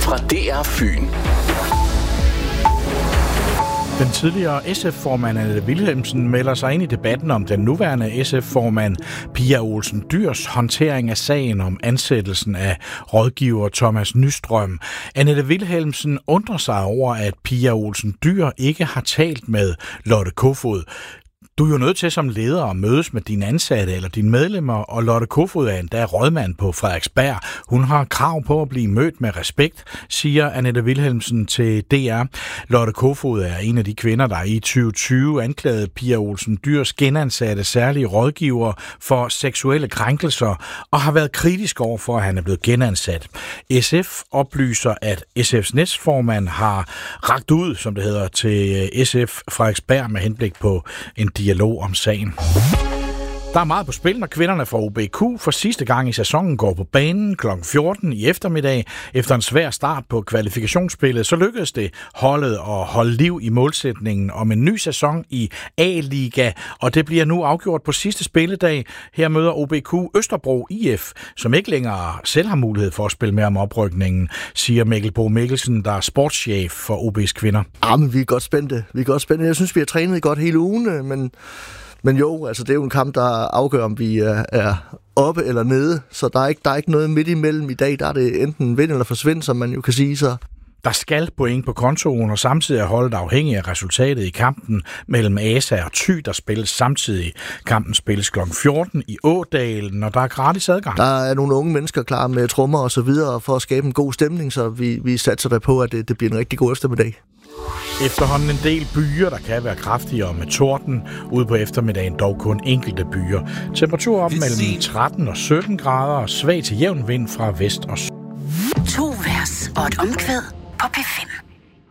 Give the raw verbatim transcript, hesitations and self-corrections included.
fra D R Fyn. Den tidligere S F-formand Annette Wilhelmsen melder sig ind i debatten om den nuværende S F-formand Pia Olsen Dyhrs håndtering af sagen om ansættelsen af rådgiver Thomas Nystrøm. Annette Wilhelmsen undrer sig over, at Pia Olsen Dyhr ikke har talt med Lotte Kofod. Du er jo nødt til som leder at mødes med dine ansatte eller dine medlemmer, og Lotte Kofod er endda rådmand på Frederiksberg. Hun har krav på at blive mødt med respekt, siger Annette Wilhelmsen til D R. Lotte Kofod er en af de kvinder, der i tyve tyve anklagede Pia Olsen Dyhrs genansatte særlige rådgiver for seksuelle krænkelser, og har været kritisk over for, at han er blevet genansat. S F oplyser, at S F's næstformand har rakt ud, som det hedder, til S F Frederiksberg med henblik på en dialog om sagen. Der er meget på spil, når kvinderne fra O B Q for sidste gang i sæsonen går på banen klokken fjorten i eftermiddag. Efter en svær start på kvalifikationsspillet, så lykkedes det holdet at holde liv i målsætningen om en ny sæson i A-liga, og det bliver nu afgjort på sidste spilledag. Her møder O B Q Østerbro I F, som ikke længere selv har mulighed for at spille med om oprykningen, siger Mikkel Bo Mikkelsen, der er sportschef for O B's kvinder. Ja, men vi er godt spændte. Vi er godt spændte. Jeg synes, vi har trænet godt hele ugen, men Men jo, altså det er jo en kamp, der afgør, om vi er, er oppe eller nede, så der er, ikke, der er ikke noget midt imellem i dag. Der er det enten vind eller forsvind, som man jo kan sige så. Der skal point på kontoen, og samtidig er holdet afhængig af resultatet i kampen mellem Asa og Thy, der spilles samtidig. Kampen spilles klokken fjorten i Ådalen, og der er gratis adgang. Der er nogle unge mennesker klar med trommer og så videre for at skabe en god stemning, så vi, vi satser der på, at det, det bliver en rigtig god eftermiddag. Efterhånden en del byer, der kan være kraftigere med torden. Ude på eftermiddagen dog kun enkelte byer. Temperatur op mellem tretten og sytten grader og svag til jævn vind fra vest og syd. To vers og et omkvæd på P fem.